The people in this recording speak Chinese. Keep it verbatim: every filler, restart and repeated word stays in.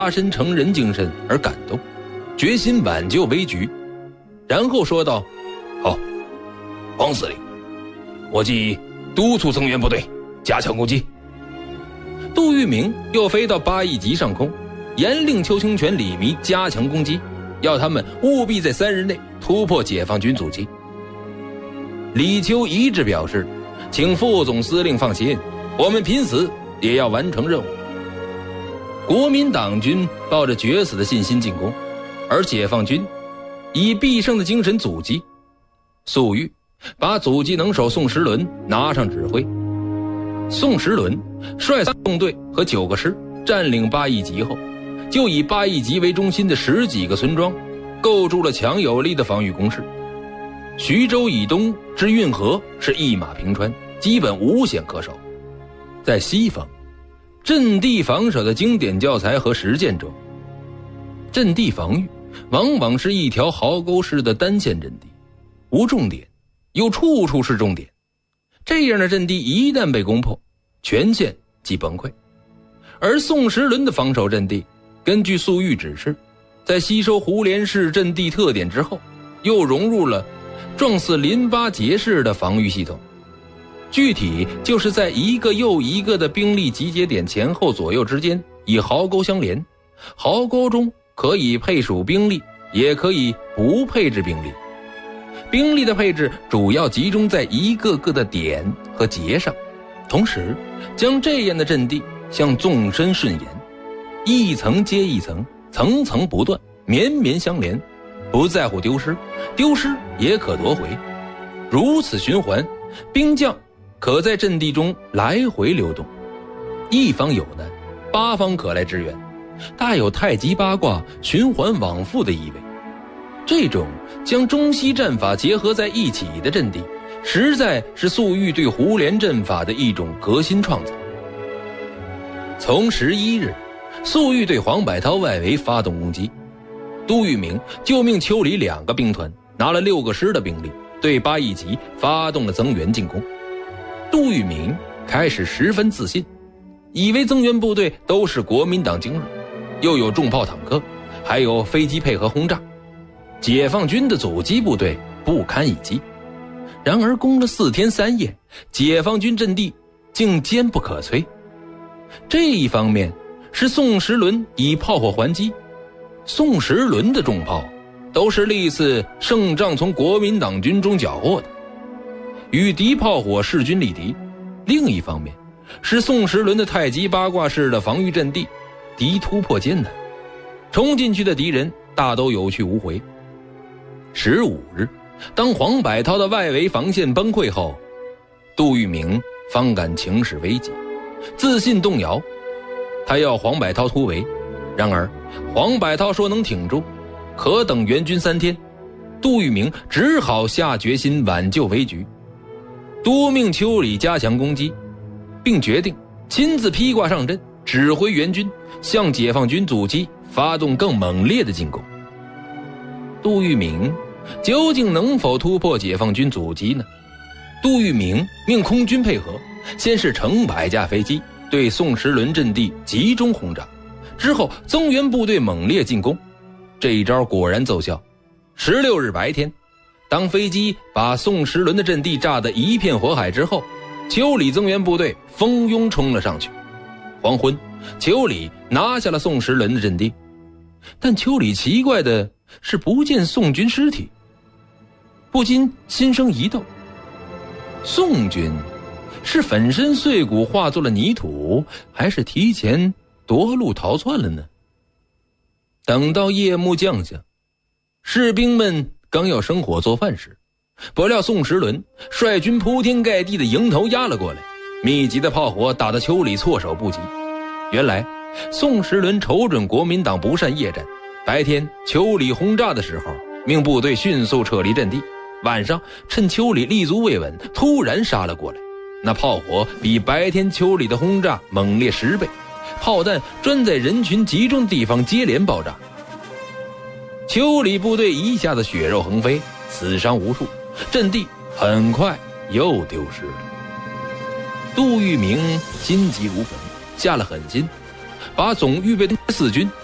身成人精神而感动，决心挽救危局，然后说道：好，黄司令，我即督促增援部队加强攻击。杜聿明又飞到八一级上空，严令邱清泉、李弥加强攻击，要他们务必在三日内突破解放军阻击。李秋一致表示，请副总司令放心，我们拼死也要完成任务。国民党军抱着决死的信心进攻，而解放军以必胜的精神阻击。粟裕把阻击能手宋时轮拿上指挥。宋时轮率三纵队和九个师占领八一级后，就以八一级为中心的十几个村庄构筑了强有力的防御工事。徐州以东至运河是一马平川，基本无险可守。在西方，阵地防守的经典教材和实践中，阵地防御往往是一条壕沟式的单线阵地，无重点，又处处是重点。这样的阵地一旦被攻破，全线即崩溃。而宋时轮的防守阵地，根据粟裕指示，在吸收胡琏式阵地特点之后，又融入了状似淋巴结式的防御系统。具体就是在一个又一个的兵力集结点前后左右之间以壕沟相连，壕沟中可以配属兵力，也可以不配置兵力。兵力的配置主要集中在一个个的点和节上，同时将这样的阵地向纵深顺延，一层接一层，层层不断，绵绵相连，不在乎丢失，丢失也可夺回。如此循环，兵将可在阵地中来回流动，一方有难，八方可来支援，大有太极八卦循环往复的意味。这种将中西战法结合在一起的阵地，实在是粟裕对胡琏阵法的一种革新创造。从十一日，粟裕对黄百韬外围发动攻击，杜聿明就命邱里两个兵团拿了六个师的兵力，对八一级发动了增援进攻。杜聿明开始十分自信，以为增援部队都是国民党精锐，又有重炮坦克，还有飞机配合轰炸，解放军的阻击部队不堪一击。然而攻了四天三夜，解放军阵地竟坚不可摧。这一方面是宋时轮以炮火还击，宋时轮的重炮都是历次胜仗从国民党军中缴获的，与敌炮火势均力敌。另一方面是宋时轮的太极八卦式的防御阵地，敌突破艰难，冲进去的敌人大都有去无回。十五日，当黄百韬的外围防线崩溃后，杜聿明方感情势危急，自信动摇，他要黄百韬突围。然而黄百韬说能挺住，可等援军三天，杜聿明只好下决心挽救危局，多命邱里加强攻击，并决定亲自披挂上阵，指挥援军向解放军阻击发动更猛烈的进攻。杜聿明究竟能否突破解放军阻击呢？杜聿明命空军配合，先是成百架飞机对宋时轮阵地集中轰炸，之后增援部队猛烈进攻。这一招果然奏效。十六日白天，当飞机把宋时轮的阵地炸得一片火海之后，邱里增援部队蜂拥冲了上去。黄昏，邱里拿下了宋时轮的阵地，但邱里奇怪的是不见宋军尸体，不禁心生疑窦。宋军是粉身碎骨化作了泥土，还是提前夺路逃窜了呢？等到夜幕降下，士兵们刚要生火做饭时，不料宋时轮率军铺天盖地的迎头压了过来，密集的炮火打得邱里措手不及。原来宋时轮瞅准国民党不善夜战，白天邱里轰炸的时候命部队迅速撤离阵地，晚上趁邱里立足未稳突然杀了过来。那炮火比白天邱里的轰炸猛烈十倍，炮弹专在人群集中的地方接连爆炸。邱里部队一下子血肉横飞，死伤无数，阵地很快又丢失了。杜聿明心急如焚，下了狠心，把总预备队四军